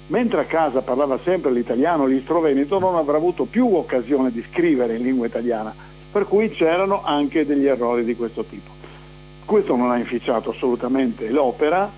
mentre a casa parlava sempre l'italiano, l'istro-veneto, non avrà avuto più occasione di scrivere in lingua italiana, per cui c'erano anche degli errori di questo tipo. Questo non ha inficiato assolutamente l'opera,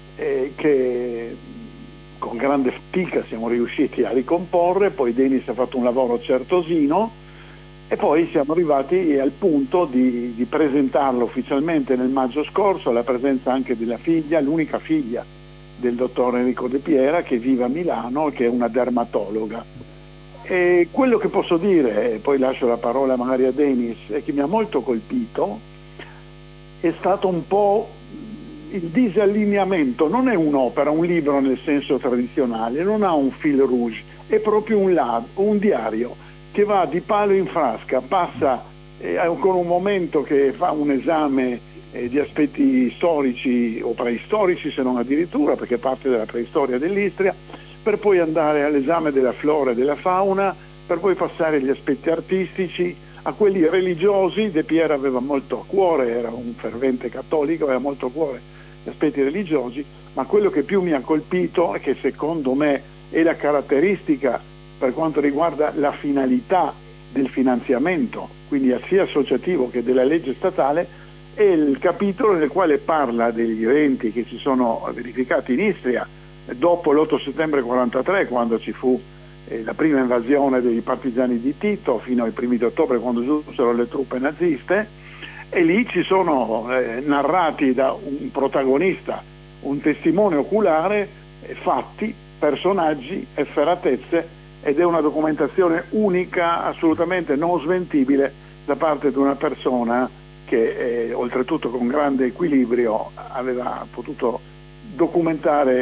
che con grande fatica siamo riusciti a ricomporre. Poi Denis ha fatto un lavoro certosino e poi siamo arrivati al punto di presentarlo ufficialmente nel maggio scorso, alla presenza anche della figlia, l'unica figlia del dottor Enrico De Piera, che vive a Milano, che è una dermatologa. E quello che posso dire, e poi lascio la parola magari a Denis, è che mi ha molto colpito, è stato un po' il disallineamento. Non è un'opera, un libro nel senso tradizionale, non ha un fil rouge, è proprio un diario che va di palo in frasca, passa con un momento che fa un esame di aspetti storici o preistorici, se non addirittura, perché parte dalla preistoria dell'Istria, per poi andare all'esame della flora e della fauna, per poi passare agli aspetti artistici, a quelli religiosi. De Piera aveva molto a cuore, era un fervente cattolico, aveva molto a cuore gli aspetti religiosi, ma quello che più mi ha colpito e che secondo me è la caratteristica per quanto riguarda la finalità del finanziamento, quindi sia associativo che della legge statale, è il capitolo nel quale parla degli eventi che si sono verificati in Istria dopo l'8 settembre 43, quando ci fu la prima invasione dei partigiani di Tito, fino ai primi di ottobre, quando giunsero le truppe naziste, e lì ci sono narrati da un protagonista, un testimone oculare, fatti, personaggi, efferatezze, ed è una documentazione unica, assolutamente non smentibile, da parte di una persona che oltretutto con grande equilibrio aveva potuto documentare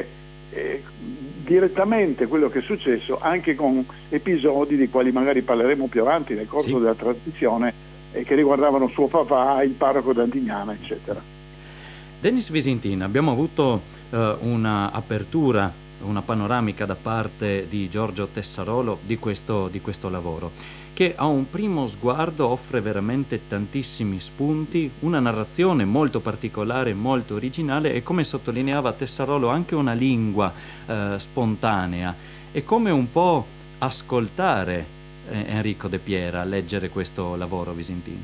direttamente quello che è successo, anche con episodi di quali magari parleremo più avanti nel corso della trasmissione, che riguardavano suo papà, il parroco d'Antignana, eccetera. Denis Visintin, abbiamo avuto una apertura, una panoramica da parte di Giorgio Tessarolo di questo lavoro, che a un primo sguardo offre veramente tantissimi spunti, una narrazione molto particolare, molto originale, e, come sottolineava Tessarolo, anche una lingua spontanea. È come un po' ascoltare Enrico De Piera, leggere questo lavoro, Visintin.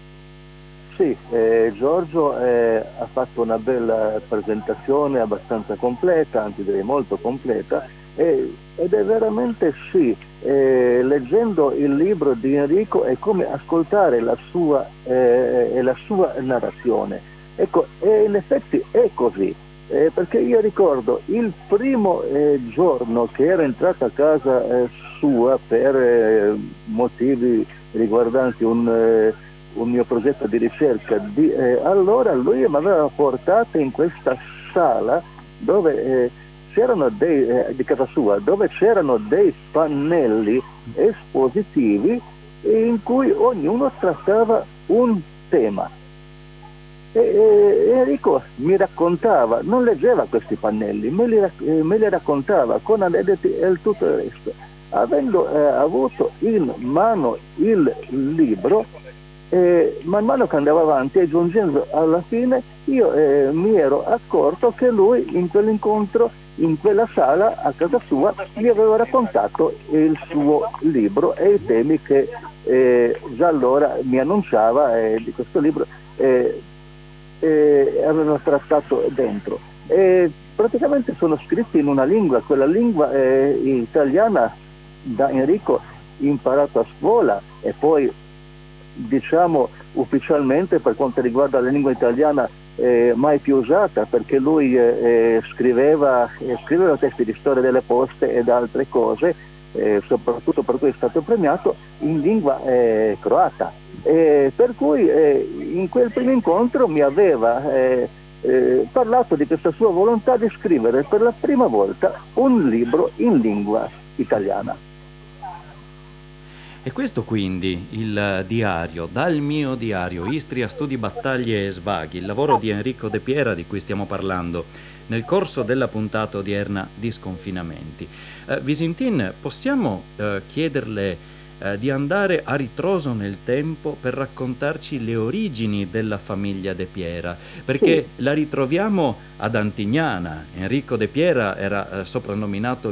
Sì, Giorgio ha fatto una bella presentazione, abbastanza completa, anzi direi molto completa, ed è veramente leggendo il libro di Enrico è come ascoltare la sua narrazione. Ecco, e in effetti è così, perché io ricordo il primo giorno che ero entrato a casa sua per motivi riguardanti un mio progetto di ricerca, allora lui mi aveva portato in questa sala dove c'erano di casa sua, dove c'erano dei pannelli espositivi in cui ognuno trattava un tema. E Enrico mi raccontava, non leggeva questi pannelli, me li raccontava con aneddoti e tutto il resto. Avendo avuto in mano il libro, man mano che andavo avanti e giungendo alla fine, io mi ero accorto che lui in quell'incontro, in quella sala a casa sua, mi aveva raccontato il suo libro e i temi che già allora mi annunciava di questo libro aveva trattato dentro. Praticamente sono scritti in una lingua, quella lingua italiana da Enrico imparato a scuola, e poi diciamo ufficialmente per quanto riguarda la lingua italiana mai più usata, perché lui scriveva testi di storia delle poste ed altre cose, soprattutto per cui è stato premiato in lingua croata, per cui in quel primo incontro mi aveva parlato di questa sua volontà di scrivere per la prima volta un libro in lingua italiana. E questo quindi il diario, dal mio diario, Istria, studi, battaglie e svaghi, il lavoro di Enrico De Piera di cui stiamo parlando nel corso della puntata odierna di Sconfinamenti. Visintin, possiamo chiederle di andare a ritroso nel tempo per raccontarci le origini della famiglia De Piera, perché la ritroviamo ad Antignana. Enrico De Piera era soprannominato